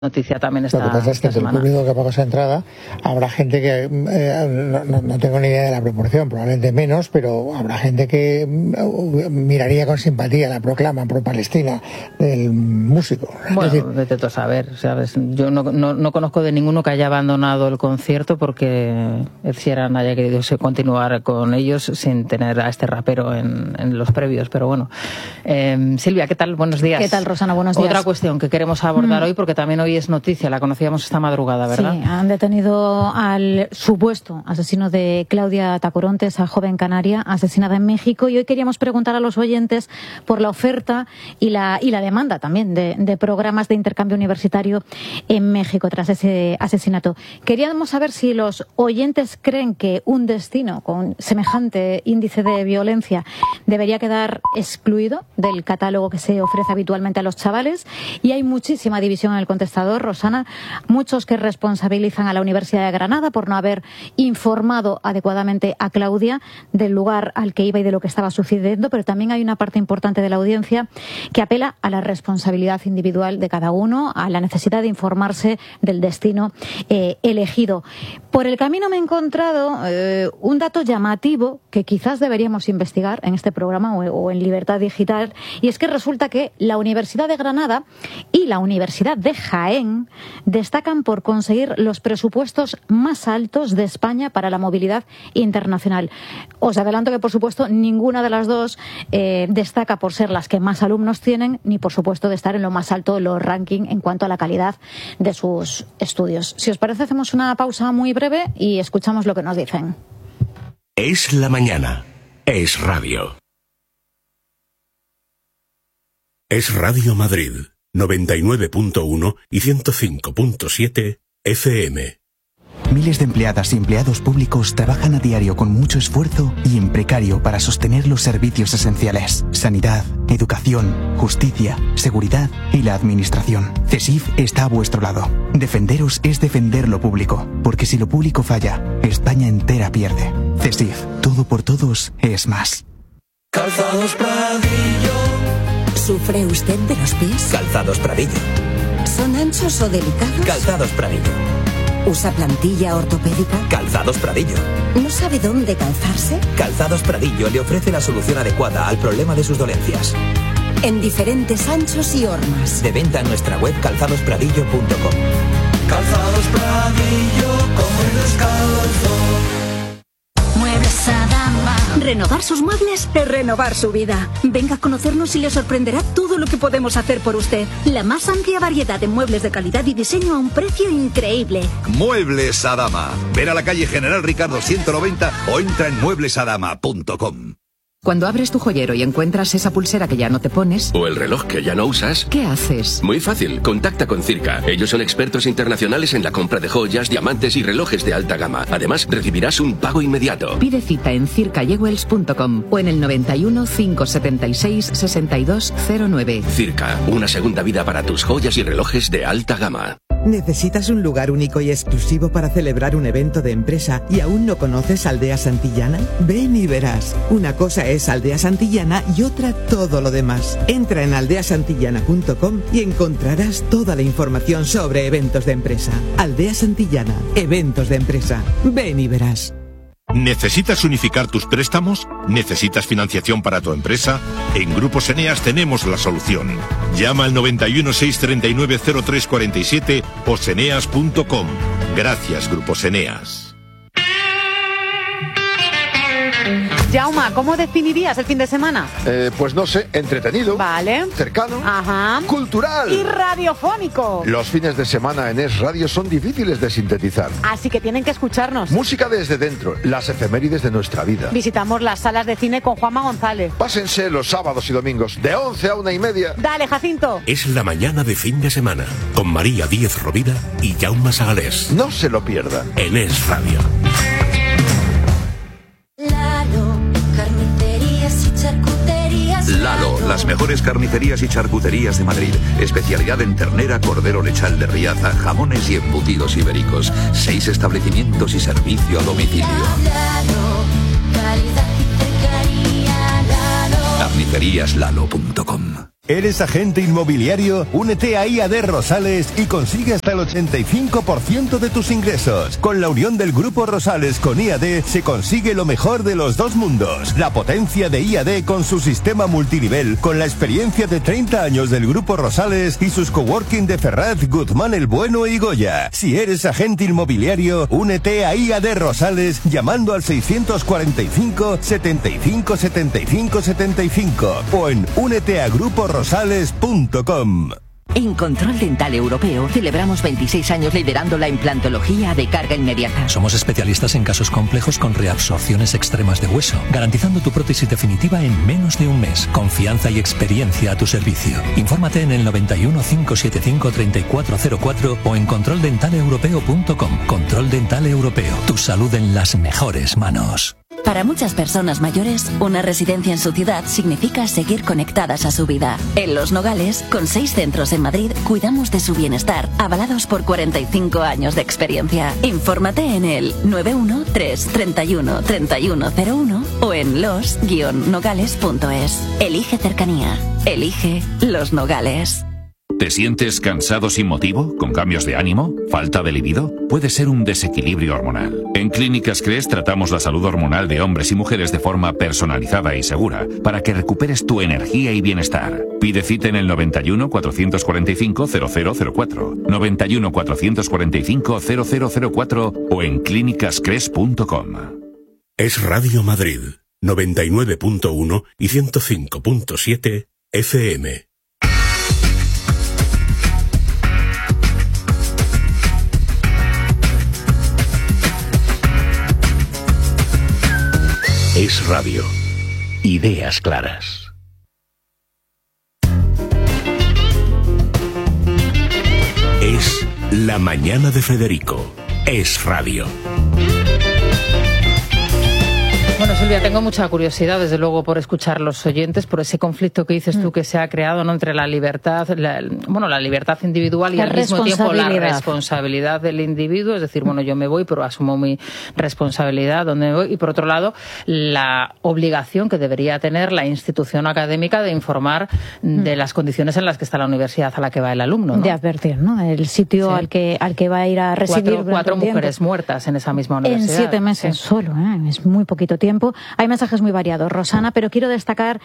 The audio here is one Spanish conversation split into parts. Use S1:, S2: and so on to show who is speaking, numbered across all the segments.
S1: noticia también esta semana.
S2: Lo que pasa es que del público que paga esa entrada habrá gente que no tengo ni idea de la proporción, probablemente menos, pero habrá gente que miraría con simpatía la proclama pro Palestina del músico.
S1: Bueno, vete tú a saber, ¿sabes? Yo no conozco de ninguno que haya abandonado el concierto porque Ed Sheeran haya querido continuar con ellos sin tener a este rapero en los previos, pero bueno. Silvia, ¿qué tal? Buenos días.
S3: ¿Qué tal, Rosana? Buenos días.
S1: Otra cuestión que queremos abordar hoy, porque también hoy es noticia, la conocíamos esta madrugada, ¿verdad?
S3: Sí, han detenido al supuesto asesino de Claudia Tacoronte, esa joven canaria asesinada en México, y hoy queríamos preguntar a los oyentes por la oferta y la demanda también de programas de intercambio universitario en México tras ese asesinato. Queríamos saber si los oyentes creen que un destino con semejante índice de violencia debería quedar excluido del catálogo que se ofrece habitualmente a los chavales, y hay muchísima división en el contestador, Rosana, muchos que responsabilizan a la Universidad de Granada por no haber informado adecuadamente a Claudia del lugar al que iba y de lo que estaba sucediendo, pero también hay una parte importante de la audiencia que apela a la responsabilidad individual de cada uno, a la necesidad de informarse del destino elegido. Por el camino me he encontrado un dato llamativo que quizás deberíamos investigar en este programa o en Libertad Digital, y es que resulta que la Universidad de Granada y la Universidad de Jaén destacan por conseguir los presupuestos más altos de España para la movilidad internacional. Os adelanto que, por supuesto, ninguna de las dos destaca por ser las que más alumnos tienen, ni, por supuesto, de estar en lo más alto de los rankings en cuanto a la calidad de sus estudios. Si os parece, hacemos una pausa muy breve y escuchamos lo que nos dicen.
S4: Es la mañana. Es radio. Es Radio Madrid. 99.1 y 105.7 FM.
S5: Miles de empleadas y empleados públicos trabajan a diario con mucho esfuerzo y en precario para sostener los servicios esenciales: sanidad, educación, justicia, seguridad y la administración. CESIF está a vuestro lado. Defenderos es defender lo público, porque si lo público falla, España entera pierde. CESIF, todo por todos es más.
S6: Calzados Pradillo. ¿Sufre usted de los pies?
S7: Calzados Pradillo.
S6: ¿Son anchos o delicados?
S7: Calzados Pradillo.
S6: ¿Usa plantilla ortopédica?
S7: Calzados Pradillo.
S6: ¿No sabe dónde calzarse?
S7: Calzados Pradillo le ofrece la solución adecuada al problema de sus dolencias.
S6: En diferentes anchos y hormas.
S7: De venta en nuestra web calzadospradillo.com.
S6: Calzados Pradillo, como el descalzo.
S8: Muebles Adama. Renovar sus muebles es renovar su vida. Venga a conocernos y le sorprenderá todo lo que podemos hacer por usted. La más amplia variedad de muebles de calidad y diseño a un precio increíble.
S9: Muebles Adama. Ven a la calle General Ricardo 190 o entra en mueblesadama.com.
S10: Cuando abres tu joyero y encuentras esa pulsera que ya no te pones,
S11: o el reloj que ya no usas,
S10: ¿qué haces?
S11: Muy fácil, contacta con Circa. Ellos son expertos internacionales en la compra de joyas, diamantes y relojes de alta gama. Además, recibirás un pago inmediato.
S10: Pide cita en circajewels.com o en el 91 576 6209.
S11: Circa, una segunda vida para tus joyas y relojes de alta gama.
S12: ¿Necesitas un lugar único y exclusivo para celebrar un evento de empresa y aún no conoces Aldea Santillana? Ven y verás. Una cosa es Aldea Santillana y otra todo lo demás. Entra en aldeasantillana.com y encontrarás toda la información sobre eventos de empresa. Aldea Santillana, eventos de empresa. Ven y verás.
S13: ¿Necesitas unificar tus préstamos? ¿Necesitas financiación para tu empresa? En Grupos Eneas tenemos la solución. Llama al 91 639 0347 o seneas.com. Gracias, Grupos Eneas.
S14: Jauma, ¿cómo definirías el fin de semana?
S15: Pues no sé, entretenido.
S14: Vale.
S15: Cercano.
S14: Ajá.
S15: Cultural.
S14: Y radiofónico.
S15: Los fines de semana en Es Radio son difíciles de sintetizar.
S14: Así que tienen que escucharnos.
S15: Música desde dentro, las efemérides de nuestra vida.
S14: Visitamos las salas de cine con Juanma González.
S15: Pásense los sábados y domingos de 11 a 1:30.
S14: Dale, Jacinto.
S4: Es la mañana de fin de semana con María Díez Rovira y Jaume Sagalés.
S15: No se lo pierdan.
S4: En Es Radio.
S9: Lalo, las mejores carnicerías y charcuterías de Madrid. Especialidad en ternera, cordero lechal de Riaza, jamones y embutidos ibéricos. 6 establecimientos y servicio a domicilio. Carniceríaslalo.com.
S16: ¿Eres agente inmobiliario? Únete a IAD Rosales y consigue hasta el 85% de tus ingresos. Con la unión del Grupo Rosales con IAD se consigue lo mejor de los dos mundos. La potencia de IAD con su sistema multinivel, con la experiencia de 30 años del Grupo Rosales y sus coworking de Ferraz, Guzmán el Bueno y Goya. Si eres agente inmobiliario, únete a IAD Rosales llamando al 645 75 75 75 o en úneteagruporosales.com.
S17: En Control Dental Europeo celebramos 26 años liderando la implantología de carga inmediata.
S18: Somos especialistas en casos complejos con reabsorciones extremas de hueso, garantizando tu prótesis definitiva en menos de un mes. Confianza y experiencia a tu servicio. Infórmate en el 91 575 3404 o en controldentaleuropeo.com. Control Dental Europeo. Tu salud en las mejores manos.
S19: Para muchas personas mayores, una residencia en su ciudad significa seguir conectadas a su vida. En Los Nogales, con 6 centros en Madrid, cuidamos de su bienestar, avalados por 45 años de experiencia. Infórmate en el 913 31 3101 o en los-nogales.es. Elige cercanía. Elige Los Nogales.
S20: ¿Te sientes cansado sin motivo? ¿Con cambios de ánimo? ¿Falta de libido? Puede ser un desequilibrio hormonal. En Clínicas CRES tratamos la salud hormonal de hombres y mujeres de forma personalizada y segura para que recuperes tu energía y bienestar. Pide cita en el 91 445 0004, 91 445 0004 o en clínicascres.com.
S4: Es Radio Madrid, 99.1 y 105.7 FM. Es Radio. Ideas claras. Es La Mañana de Federico. Es Radio.
S1: Bueno, Silvia, tengo mucha curiosidad, desde luego, por escuchar los oyentes, por ese conflicto que dices tú que se ha creado, ¿no?, entre la libertad, la libertad individual y al mismo tiempo la responsabilidad del individuo. Es decir, bueno, yo me voy, pero asumo mi responsabilidad donde me voy. Y por otro lado, la obligación que debería tener la institución académica de informar de las condiciones en las que está la universidad a la que va el alumno, ¿no?
S3: De advertir, ¿no?, el sitio al que va a ir a residir.
S1: Cuatro mujeres muertas en esa misma universidad.
S3: En 7 meses solo, es muy poquito tiempo. Hay mensajes muy variados, Rosana, pero quiero destacar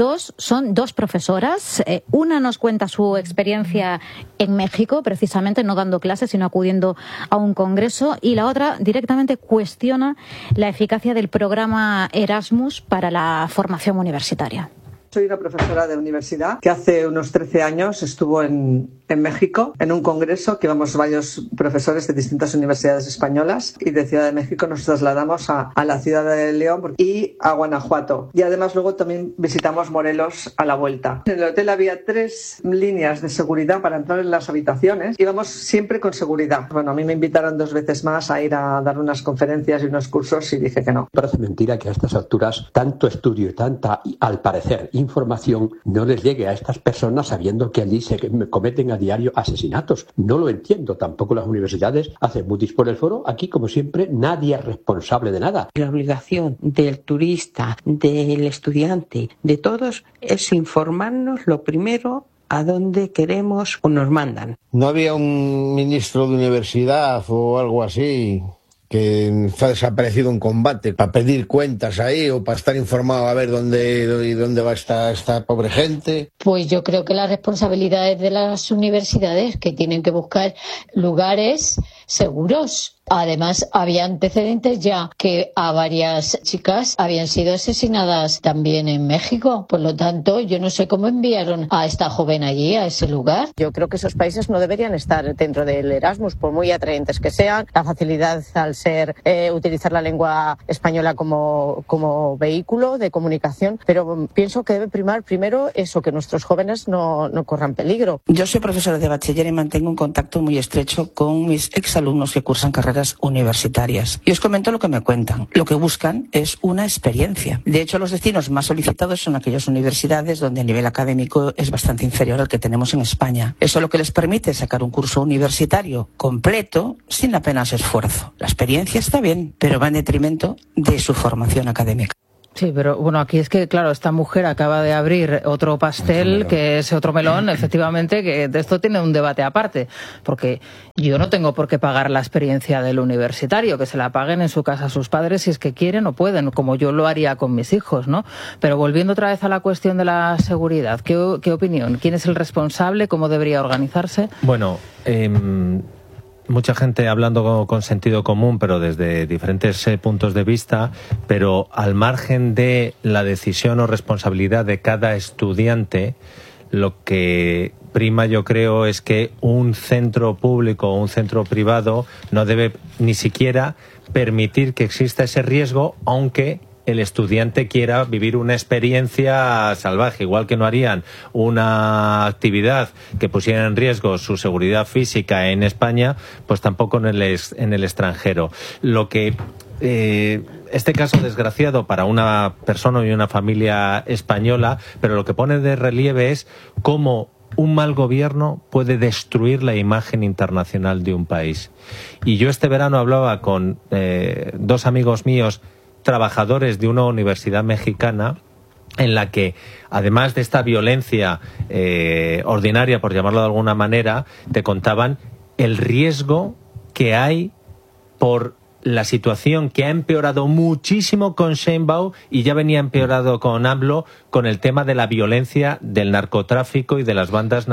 S3: son dos profesoras. Una nos cuenta su experiencia en México, precisamente no dando clases, sino acudiendo a un congreso, y la otra directamente cuestiona la eficacia del programa Erasmus para la formación universitaria.
S21: Soy una profesora de universidad que hace unos 13 años estuvo en México, en un congreso que íbamos varios profesores de distintas universidades españolas, y de Ciudad de México nos trasladamos a la ciudad de León y a Guanajuato. Y además luego también visitamos Morelos a la vuelta. En el hotel había 3 líneas de seguridad para entrar en las habitaciones. Íbamos siempre con seguridad. Bueno, a mí me invitaron 2 veces más a ir a dar unas conferencias y unos cursos y dije que no.
S22: Parece mentira que a estas alturas tanto estudio y tanta, al parecer, información no les llegue a estas personas sabiendo que allí se cometen a diario asesinatos. No lo entiendo. Tampoco las universidades hacen mutis por el foro. Aquí, como siempre, nadie es responsable de nada.
S23: La obligación del turista, del estudiante, de todos, es informarnos lo primero a dónde queremos o nos mandan.
S24: ¿No había un ministro de universidad o algo así que está desaparecido en combate para pedir cuentas ahí o para estar informado a ver dónde va esta pobre gente?
S25: Pues yo creo que la responsabilidad es de las universidades, que tienen que buscar lugares seguros. Además, había antecedentes ya que a varias chicas habían sido asesinadas también en México. Por lo tanto, yo no sé cómo enviaron a esta joven allí, a ese lugar.
S26: Yo creo que esos países no deberían estar dentro del Erasmus, por muy atraentes que sean. La facilidad al ser utilizar la lengua española como vehículo de comunicación, pero pienso que debe primar primero eso, que nuestros jóvenes no corran peligro.
S23: Yo soy profesora de bachiller y mantengo un contacto muy estrecho con mis exalumnos que cursan carreras universitarias. Y os comento lo que me cuentan. Lo que buscan es una experiencia. De hecho, los destinos más solicitados son aquellas universidades donde el nivel académico es bastante inferior al que tenemos en España. Eso lo que les permite sacar un curso universitario completo sin apenas esfuerzo. La experiencia está bien, pero va en detrimento de su formación académica.
S1: Sí, pero bueno, aquí es que, claro, esta mujer acaba de abrir otro pastel, que es otro melón, efectivamente, que de esto tiene un debate aparte, porque yo no tengo por qué pagar la experiencia del universitario, que se la paguen en su casa a sus padres si es que quieren o pueden, como yo lo haría con mis hijos, ¿no? Pero volviendo otra vez a la cuestión de la seguridad, ¿qué opinión? ¿Quién es el responsable? ¿Cómo debería organizarse?
S2: Bueno, mucha gente hablando con sentido común, pero desde diferentes puntos de vista, pero al margen de la decisión o responsabilidad de cada estudiante, lo que prima, yo creo, es que un centro público o un centro privado no debe ni siquiera permitir que exista ese riesgo, aunque el estudiante quiera vivir una experiencia salvaje, igual que no harían una actividad que pusiera en riesgo su seguridad física en España, pues tampoco en el extranjero. Lo que este caso desgraciado para una persona y una familia española, pero lo que pone de relieve es cómo un mal gobierno puede destruir la imagen internacional de un país. Y yo este verano hablaba con dos amigos míos, trabajadores de una universidad mexicana, en la que, además de esta violencia ordinaria, por llamarlo de alguna manera, te contaban el riesgo que hay por la situación que ha empeorado muchísimo con Sheinbaum y ya venía empeorado con AMLO, con el tema de la violencia del narcotráfico y de las bandas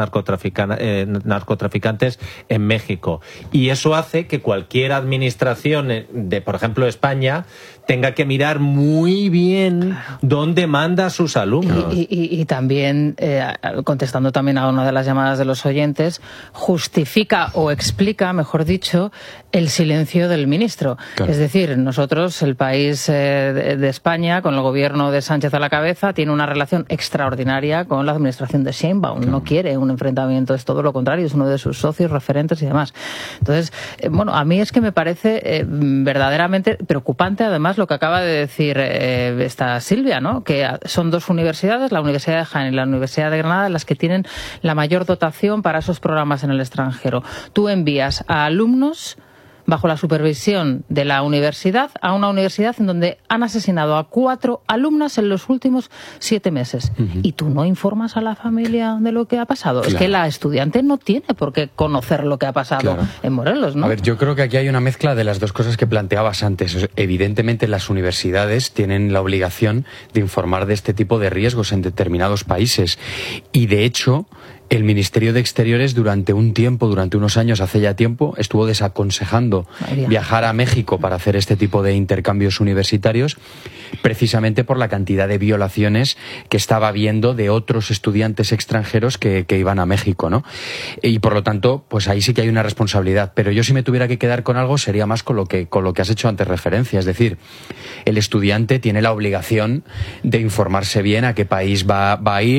S2: narcotraficantes en México. Y eso hace que cualquier administración de, por ejemplo, España, tenga que mirar muy bien dónde manda a sus alumnos.
S1: Y también, contestando también a una de las llamadas de los oyentes, justifica o explica, mejor dicho, el silencio del ministro. Claro. Es decir, nosotros, el país de España, con el gobierno de Sánchez a la cabeza, tiene una relación extraordinaria con la administración de Sheinbaum. Claro. No quiere un enfrentamiento, es todo lo contrario, es uno de sus socios, referentes y demás. Entonces, bueno, a mí es que me parece verdaderamente preocupante, además, lo que acaba de decir esta Silvia, ¿no? Que son dos universidades, la Universidad de Jaén y la Universidad de Granada, las que tienen la mayor dotación para esos programas en el extranjero. Tú envías a alumnos bajo la supervisión de la universidad a una universidad en donde han asesinado a 4 alumnas en los últimos 7 meses. Y tú no informas a la familia de lo que ha pasado. Claro. Es que la estudiante no tiene por qué conocer lo que ha pasado en Morelos, ¿no?
S5: A ver, yo creo que aquí hay una mezcla de las dos cosas que planteabas antes. Evidentemente, las universidades tienen la obligación de informar de este tipo de riesgos en determinados países. Y, de hecho, el Ministerio de Exteriores durante unos años, hace ya tiempo, estuvo desaconsejando viajar a México para hacer este tipo de intercambios universitarios, precisamente por la cantidad de violaciones que estaba habiendo de otros estudiantes extranjeros que iban a México, ¿no? Y por lo tanto, pues ahí sí que hay una responsabilidad. Pero yo, si me tuviera que quedar con algo, sería más con lo que has hecho antes referencia. Es decir, el estudiante tiene la obligación de informarse bien a qué país va a ir,